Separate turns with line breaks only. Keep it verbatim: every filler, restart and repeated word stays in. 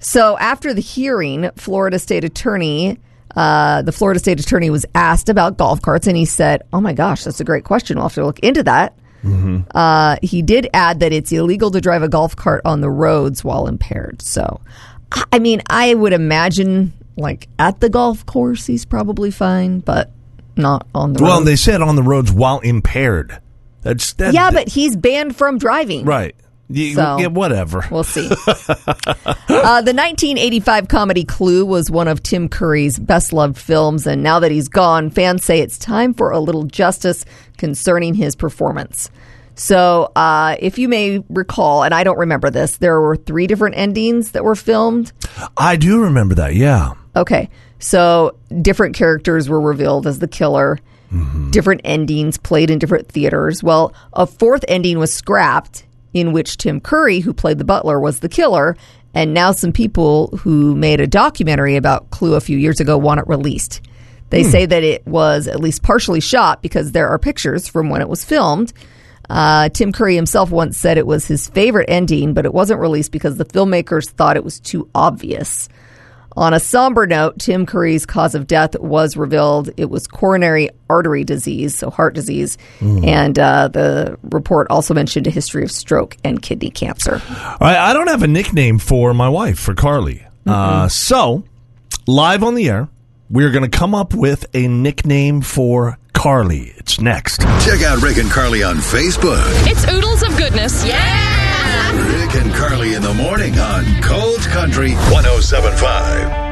So after the hearing, Florida State Attorney, uh, the Florida State Attorney was asked about golf carts, and he said, oh my gosh, that's a great question. We'll have to look into that. Mm-hmm. Uh, he did add that it's illegal to drive a golf cart on the roads while impaired. So, I mean, I would imagine, like, at the golf course, he's probably fine, but not on the road.
Well, they said on the roads while impaired. That's that,
Yeah, but he's banned from driving.
Right. You,
so,
yeah, whatever.
We'll see. uh, the nineteen eighty-five comedy Clue was one of Tim Curry's best-loved films, and now that he's gone, fans say it's time for a little justice concerning his performance. So, uh, if you may recall, and I don't remember this, there were three different endings that were filmed.
I do remember that, yeah.
Okay. So, different characters were revealed as the killer. Mm-hmm. Different endings played in different theaters. Well, a fourth ending was scrapped, in which Tim Curry, who played the butler, was the killer. And now some people who made a documentary about Clue a few years ago want it released. They hmm. say that it was at least partially shot because there are pictures from when it was filmed. Uh, Tim Curry himself once said it was his favorite ending, but it wasn't released because the filmmakers thought it was too obvious. On a somber note, Tim Curry's cause of death was revealed. It was coronary artery disease, so heart disease. Mm. And uh, the report also mentioned a history of stroke and kidney cancer.
All right, I don't have a nickname for my wife, for Carly. Mm-hmm. Uh, so, live on the air, we're going to come up with a nickname for Carly. It's next.
Check out Rick and Carly on Facebook.
It's Oodles of Goodness. Yeah!
Rick and Carly in the morning on Cold Country one oh seven point five.